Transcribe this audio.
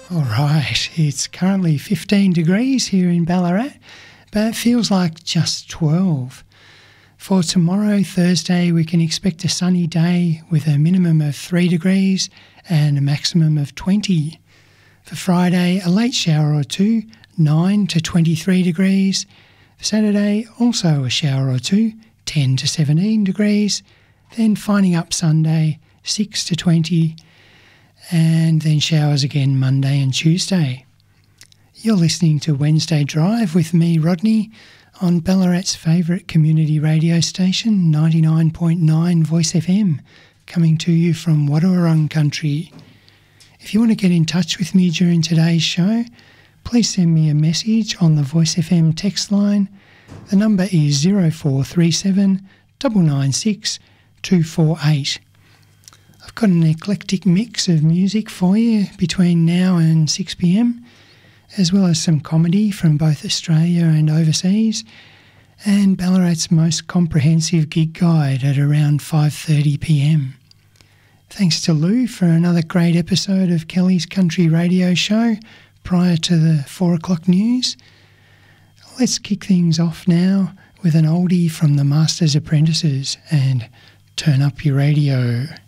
All right, it's currently 15 degrees here in Ballarat, but it feels like just 12. For tomorrow, Thursday, we can expect a sunny day with a minimum of 3 degrees and a maximum of 20. For Friday, a late shower or two, 9 to 23 degrees. For Saturday, also a shower or two, 10 to 17 degrees. Then finding up Sunday, 6 to 20, and then showers again Monday and Tuesday. You're listening to Wednesday Drive with me, Rodney, on Ballarat's favourite community radio station, 99.9 Voice FM, coming to you from Wadawurrung country. If you want to get in touch with me during today's show, please send me a message on the Voice FM text line. The number is 0437 996 248. I've got an eclectic mix of music for you between now and 6 p.m, as well as some comedy from both Australia and overseas, and Ballarat's most comprehensive gig guide at around 5:30 p.m. Thanks to Lou for another great episode of Kelly's Country Radio Show prior to the 4 o'clock news. Let's kick things off now with an oldie from the Master's Apprentices and Turn Up Your Radio.